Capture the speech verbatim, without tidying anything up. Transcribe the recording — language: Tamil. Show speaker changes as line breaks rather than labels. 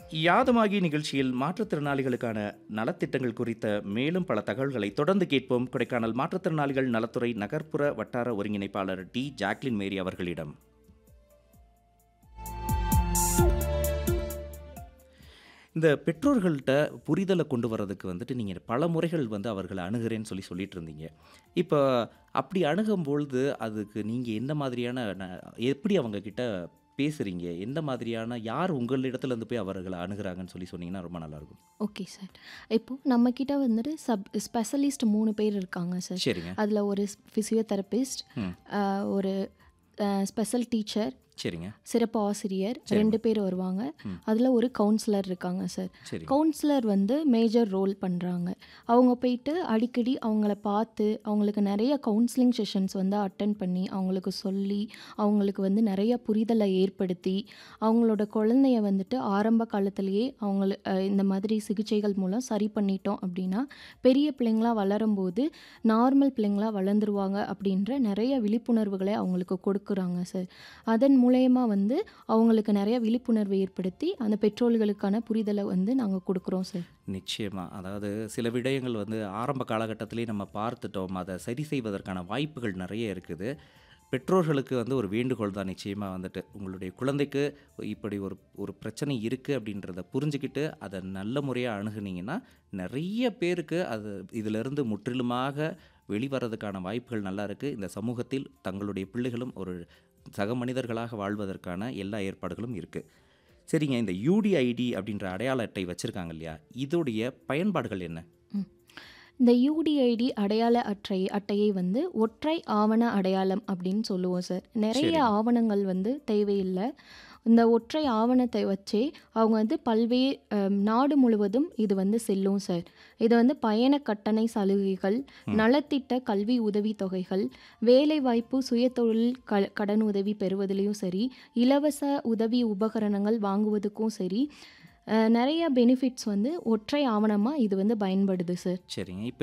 யாதுமாகி நிகழ்ச்சியில் மாற்றுத்திறனாளிகளுக்கான நலத்திட்டங்கள் குறித்த மேலும் பல தகவல்களை தொடர்ந்து கேட்போம். கொடைக்கானல் மாற்றுத்திறனாளிகள் நலத்துறை நகர்ப்புற வட்டார ஒருங்கிணைப்பாளர் டி ஜாக்லின் மேரி அவர்களிடம். இந்த பெற்றோர்கள்ட்ட புரிதலை கொண்டு வரதுக்கு வந்துட்டு நீங்கள் பல முறைகள் வந்து அவர்களை அணுகிறேன்னு சொல்லி சொல்லிட்டு இருந்தீங்க. இப்போ அப்படி அணுகும்பொழுது அதுக்கு நீங்கள் எந்த மாதிரியான ந- எப்படி அவங்க கிட்ட பேசுறீங்க, எந்த மாதிரியான யார் உங்களிடத்துல இருந்து போய் அவர்களை அணுகுறாங்கன்னு சொல்லி சொன்னீங்கன்னா ரொம்ப நல்லாயிருக்கும்.
Okay sir. இப்போது நம்மக்கிட்ட வந்துட்டு சப் ஸ்பெஷலிஸ்ட் மூணு பேர் இருக்காங்க சார்.
சரிங்க.
அதில் ஒரு ஃபிசியோதெரபிஸ்ட்,
ம்.
ஒரு ஸ்பெஷல் டீச்சர்,
சரிங்க.
சிறப்பு ஆசிரியர்
சரிங்க.
ரெண்டு பேர் வருவாங்க.
ம்.
அதில் ஒரு கவுன்சிலர் இருக்காங்க சார்.
சரிங்க.
கவுன்சிலர் வந்து மேஜர் ரோல் பண்ணுறாங்க. அவங்க போயிட்டு அடிக்கடி அவங்கள பார்த்து அவங்களுக்கு நிறைய கவுன்சிலிங் செஷன்ஸ் வந்து அட்டன் பண்ணி அவங்களுக்கு சொல்லி அவங்களுக்கு வந்து நிறைய புரிதலை ஏற்படுத்தி அவங்களோட குழந்தைய வந்துட்டு ஆரம்ப காலத்திலேயே அவங்கள அஹ், இந்த மாதிரி சிகிச்சைகள் மூலம் சரி பண்ணிட்டோம் அப்படின்னா பெரிய பிள்ளைங்களா வளரும்போது நார்மல் பிள்ளைங்களா வளர்ந்துருவாங்க அப்படின்ற நிறைய விழிப்புணர்வுகளை அவங்களுக்கு கொடுக்குறாங்க சார். அதன் மூலயமா வந்து அவங்களுக்கு நிறைய விழிப்புணர்வு ஏற்படுத்தி அந்த பெற்றோர்களுக்கான புரிதலை வந்து நாங்கள் கொடுக்குறோம் சார்.
நிச்சயமா. அதாவது சில விடயங்கள் வந்து ஆரம்ப காலகட்டத்திலேயே நம்ம பார்த்துட்டோம். அதை சரி செய்வதற்கான வாய்ப்புகள் நிறைய இருக்குது. பெற்றோர்களுக்கு வந்து ஒரு வேண்டுகோள் தான் நிச்சயமாக வந்துட்டு உங்களுடைய குழந்தைக்கு இப்படி ஒரு ஒரு பிரச்சனை இருக்குது அப்படின்றத புரிஞ்சுக்கிட்டு அதை நல்ல முறையாக அணுகுனீங்கன்னா நிறைய பேருக்கு அது இதிலிருந்து முற்றிலுமாக வெளிவரதுக்கான வாய்ப்புகள் நல்லா இருக்குது. இந்த சமூகத்தில் தங்களுடைய பிள்ளைகளும் ஒரு சக மனிதர்களாக வாழ்வதற்கான எல்லா ஏற்பாடுகளும் இருக்குது. சரிங்க. இந்த யூடிஐடி அப்படின்ற அடையாள அட்டை வச்சுருக்காங்க இல்லையா, இதோடைய பயன்பாடுகள் என்ன?
ம். இந்த யூடிஐடி அடையாள அட்டை அட்டையை வந்து ஒற்றை ஆவண அடையாளம் அப்படின்னு சொல்லுவோம் சார். நிறைய
சரிங்க.
ஆவணங்கள் வந்து தேவையில்லை. இந்த ஒற்றை ஆவணத்தை வச்சே அவங்க வந்து பல்வேறு அஹ், நாடு முழுவதும் இது வந்து செல்லும் சார். இது வந்து பயண கட்டணை சலுகைகள்,
ம்.
நலத்திட்ட கல்வி உதவித்தொகைகள், வேலைவாய்ப்பு சுயதொழில் க கடன் உதவி பெறுவதிலையும் சரி, இலவச உதவி உபகரணங்கள் வாங்குவதுக்கும் சரி, அஹ், நிறைய பெனிஃபிட்ஸ் வந்து ஒற்றை ஆவணமாக இது வந்து பயன்படுது சார்.
சரிங்க. இப்போ